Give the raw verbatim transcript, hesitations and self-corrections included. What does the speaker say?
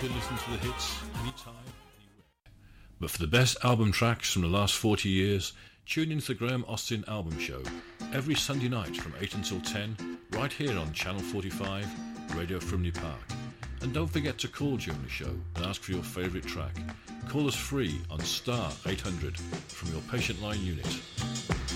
can listen to the hits anytime, anywhere. But for the best album tracks from the last forty years, tune into the Graham Austin Album Show every Sunday night from eight until ten, right here on Channel forty-five, Radio Frimley Park. And don't forget to call during the show and ask for your favourite track. Call us free on star eight hundred from your patient line unit.